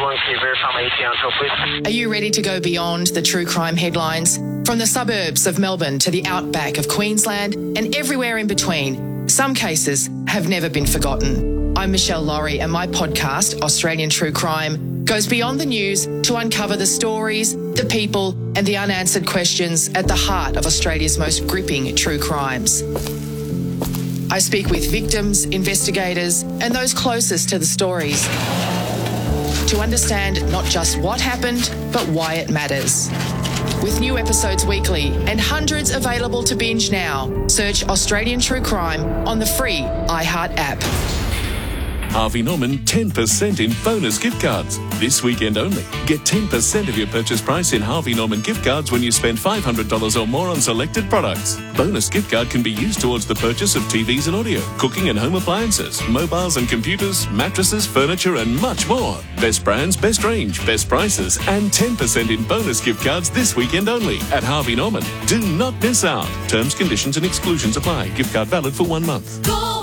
1, can you verify my ETA until, please? Are you ready to go beyond the true crime headlines? From the suburbs of Melbourne to the outback of Queensland and everywhere in between, some cases have never been forgotten. I'm Michelle Laurie, and my podcast, Australian True Crime, goes beyond the news to uncover the stories, the people and the unanswered questions at the heart of Australia's most gripping true crimes. I speak with victims, investigators and those closest to the stories to understand not just what happened, but why it matters. With new episodes weekly and hundreds available to binge now, search Australian True Crime on the free iHeart app. Harvey Norman 10% in bonus gift cards. This weekend only. Get 10% of your purchase price in Harvey Norman gift cards when you spend $500 or more on selected products. Bonus gift card can be used towards the purchase of TVs and audio, cooking and home appliances, mobiles and computers, mattresses, furniture and much more. Best brands, best range, best prices and 10% in bonus gift cards this weekend only at Harvey Norman. Do not miss out. Terms, conditions and exclusions apply. Gift card valid for 1 month. Go!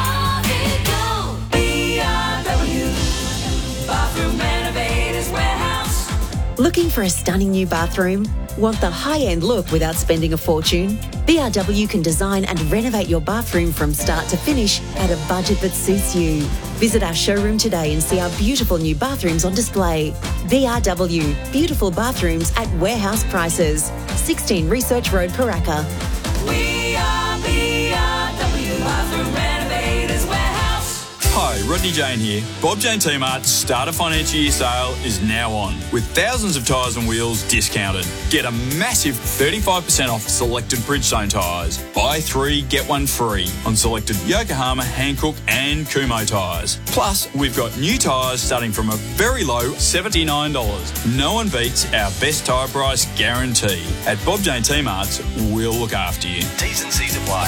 Looking for a stunning new bathroom? Want the high-end look without spending a fortune? BRW can design and renovate your bathroom from start to finish at a budget that suits you. Visit our showroom today and see our beautiful new bathrooms on display. BRW, beautiful bathrooms at warehouse prices. 16 Research Road, Paraka. We are BRW Bathroom Renovators Warehouse. Hi, Rodney Jane here. Bob Jane T-Mart's Starter Financial Year sale is now on, with thousands of tyres and wheels discounted. Get a massive 35% off selected Bridgestone tyres. Buy 3, get 1 free on selected Yokohama, Hankook and Kumho tyres. Plus, we've got new tyres starting from a very low $79. No one beats our best tyre price guarantee. At Bob Jane T-Mart's, we'll look after you. T's and C's apply.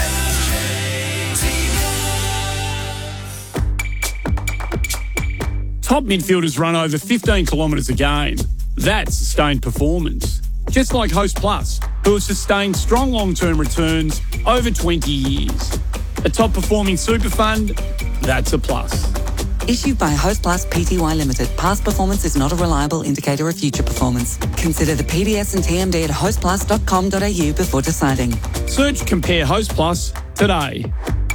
Top midfielders run over 15 kilometres a game. That's sustained performance. Just like Host Plus, who have sustained strong long-term returns over 20 years. A top-performing super fund, that's a plus. Issued by Host Plus Pty Limited. Past performance is not a reliable indicator of future performance. Consider the PDS and TMD at hostplus.com.au before deciding. Search Compare Host Plus today.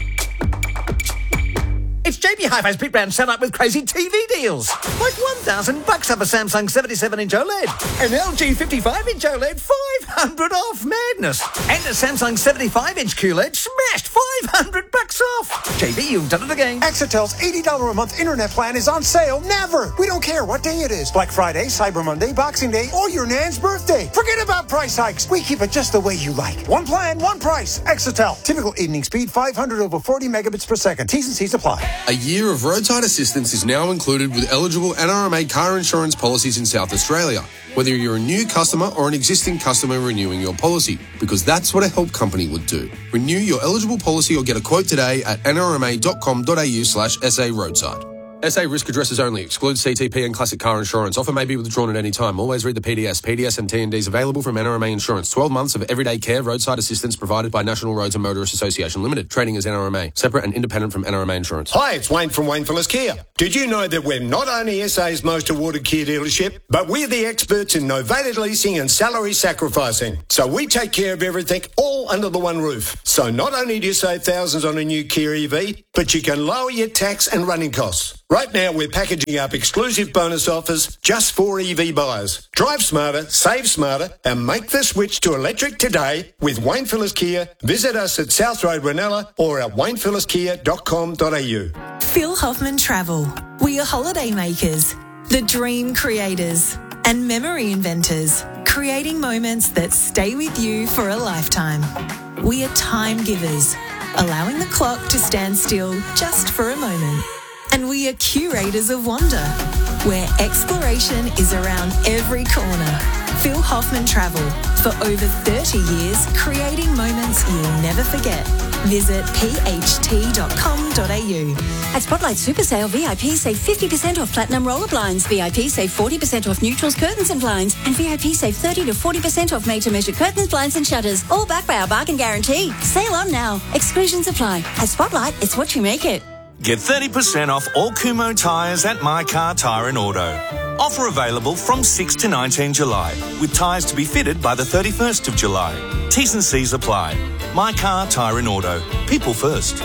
It's JB Hi-Fi's Pete Brown set up with crazy TV deals. Like $1,000 off a Samsung 77-inch OLED. An LG 55-inch OLED, $500 off. Madness. And a Samsung 75-inch QLED smashed $500 off. JB, you've done it again. Excel's $80 a month internet plan is on sale. Never. We don't care what day it is. Black Friday, Cyber Monday, Boxing Day, or your nan's birthday. Forget about price hikes. We keep it just the way you like. One plan, one price. Exetel. Typical evening speed, 500 over 40 megabits per second. T's and C's apply. A year of roadside assistance is now included with eligible NRMA car insurance policies in South Australia, whether you're a new customer or an existing customer renewing your policy, because that's what a help company would do. Renew your eligible policy or get a quote today at nrma.com.au/SA roadside. SA risk addresses only. Excludes CTP and classic car insurance. Offer may be withdrawn at any time. Always read the PDS. PDS and TNDs available from NRMA Insurance. 12 months of everyday care, roadside assistance provided by National Roads and Motorists Association Limited. Trading as NRMA. Separate and independent from NRMA Insurance. Hi, it's Wayne from Wayne Phillips Kia. Did you know that we're not only SA's most awarded Kia dealership, but we're the experts in novated leasing and salary sacrificing. So we take care of everything all under the one roof. So not only do you save thousands on a new Kia EV, but you can lower your tax and running costs. Right now, we're packaging up exclusive bonus offers just for EV buyers. Drive smarter, save smarter, and make the switch to electric today with Wayne Phillips Kia. Visit us at South Road, Ranella, or at waynephillipskia.com.au. Phil Hoffman Travel. We are holiday makers, the dream creators, and memory inventors, creating moments that stay with you for a lifetime. We are time givers, allowing the clock to stand still just for a moment. And we are curators of wonder, where exploration is around every corner. Phil Hoffman Travel, for over 30 years, creating moments you'll never forget. Visit pht.com.au. At Spotlight Super Sale, VIP save 50% off platinum roller blinds, VIP save 40% off neutrals, curtains and blinds, and VIP save 30 to 40% off made-to-measure curtains, blinds and shutters, all backed by our bargain guarantee. Sale on now. Exclusions apply. At Spotlight, it's what you make it. Get 30% off all Kumho tyres at My Car Tyre and Auto. Offer available from 6 to 19 July, with tyres to be fitted by the 31st of July. T's and C's apply. My Car Tyre and Auto. People first.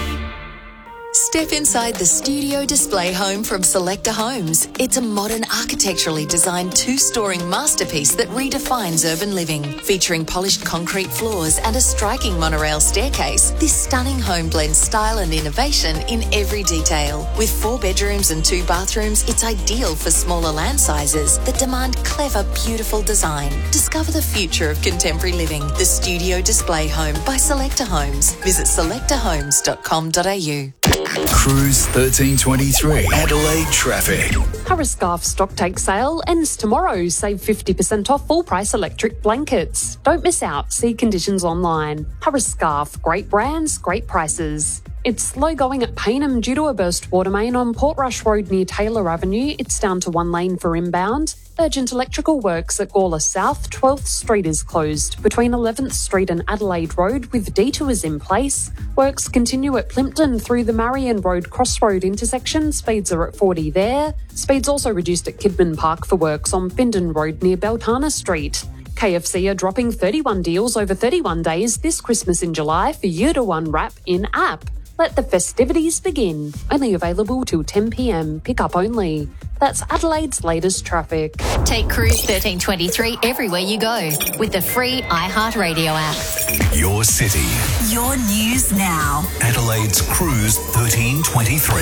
Step inside the studio display home from Selector Homes. It's a modern, architecturally designed two-storing masterpiece that redefines urban living. Featuring polished concrete floors and a striking monorail staircase, this stunning home blends style and innovation in every detail. With 4 bedrooms and 2 bathrooms, it's ideal for smaller land sizes that demand clever, beautiful design. Discover the future of contemporary living. The Studio Display Home by Selector Homes. Visit selectorhomes.com.au. Cruise 1323 Adelaide traffic. Harris Scarf stocktake sale ends tomorrow. Save 50% off full price electric blankets. Don't miss out. See conditions online. Harris Scarf, great brands, great prices. It's slow going at Payneham due to a burst water main on Portrush Road near Taylor Avenue. It's down to 1 lane for inbound. Urgent electrical works at Gawler South. 12th Street is closed between 11th Street and Adelaide Road with detours in place. Works continue at Plympton through the Marion Road Crossroad intersection. Speeds are at 40 there. Speeds also reduced at Kidman Park for works on Findon Road near Beltana Street. KFC are dropping 31 deals over 31 days this Christmas in July for year to 1 wrap in-app. Let the festivities begin. Only available till 10 p.m. Pick up only. That's Adelaide's latest traffic. Take Cruise 1323 everywhere you go with the free iHeartRadio app. Your city. Your news now. Adelaide's Cruise 1323.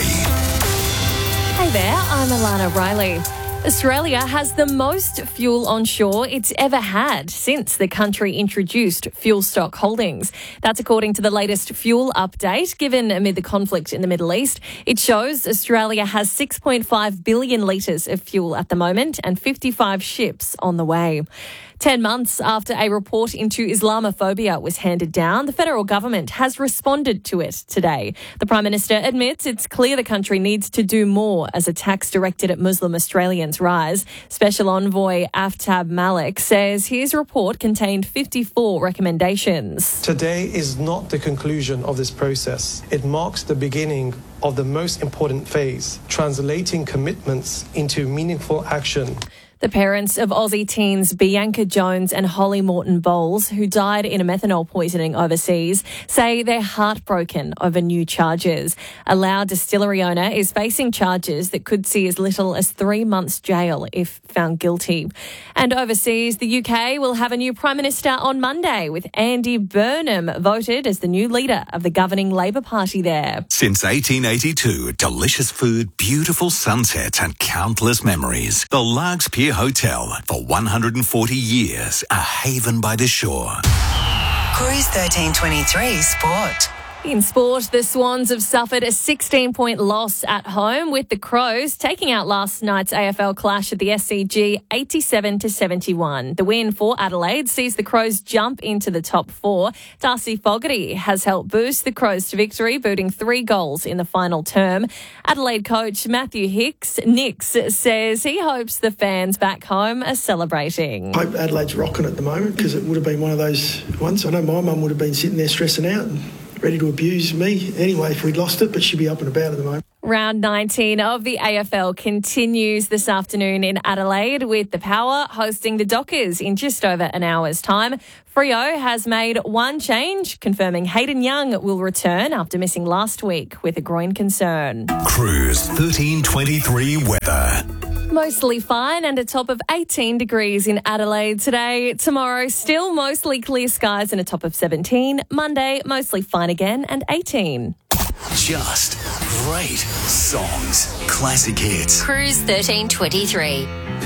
Hey there, I'm Alana Riley. Australia has the most fuel on shore it's ever had since the country introduced fuel stock holdings. That's according to the latest fuel update given amid the conflict in the Middle East. It shows Australia has 6.5 billion litres of fuel at the moment and 55 ships on the way. 10 months after a report into Islamophobia was handed down, the federal government has responded to it today. The Prime Minister admits it's clear the country needs to do more as attacks directed at Muslim Australians rise. Special Envoy Aftab Malik says his report contained 54 recommendations. Today is not the conclusion of this process. It marks the beginning of the most important phase, translating commitments into meaningful action. The parents of Aussie teens Bianca Jones and Holly Morton Bowles, who died in a methanol poisoning overseas, say they're heartbroken over new charges. A Loud distillery owner is facing charges that could see as little as 3 months jail if found guilty. And overseas, the UK will have a new Prime Minister on Monday, with Andy Burnham voted as the new leader of the governing Labor Party there. Since 1882, delicious food, beautiful sunsets and countless memories. The Largs Pier Hotel, for 140 years, a haven by the shore. Cruise 1323 Sport. In sport, the Swans have suffered a 16-point loss at home, with the Crows taking out last night's AFL clash at the SCG 87-71. The win for Adelaide sees the Crows jump into the top 4. Darcy Fogarty has helped boost the Crows to victory, booting 3 goals in the final term. Adelaide coach Matthew Nix says he hopes the fans back home are celebrating. I hope Adelaide's rocking at the moment, because it would have been one of those ones. I know my mum would have been sitting there stressing out and ready to abuse me anyway if we'd lost it, but she'd be up and about at the moment. Round 19 of the AFL continues this afternoon in Adelaide, with the Power hosting the Dockers in just over an hour's time. Freo has made one change, confirming Hayden Young will return after missing last week with a groin concern. Cruise 1323 weather. Mostly fine and a top of 18 degrees in Adelaide today. Tomorrow, still mostly clear skies and a top of 17. Monday, mostly fine again and 18. Just great songs, classic hits. Cruise 1323.